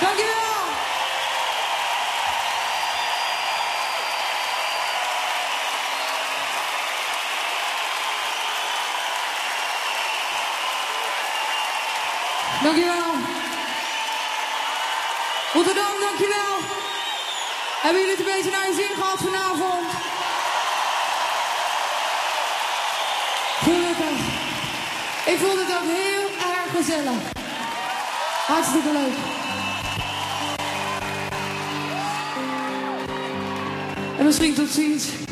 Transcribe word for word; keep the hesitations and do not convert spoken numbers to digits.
Dankjewel. Dankjewel. Rotterdam, dankjewel. Hebben jullie het een beetje naar je zin gehad vanavond? Gelukkig. Ik vond het ook heel erg gezellig. Hartstikke leuk. En misschien tot ziens.